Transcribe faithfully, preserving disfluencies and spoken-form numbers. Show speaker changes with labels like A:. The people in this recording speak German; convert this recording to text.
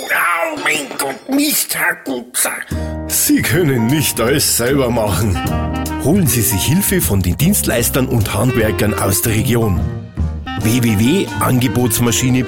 A: oh mein Gott, Mist, Herr Gutzer.
B: Sie können nicht alles selber machen. Holen Sie sich Hilfe von den Dienstleistern und Handwerkern aus der Region. w w w punkt angebotsmaschine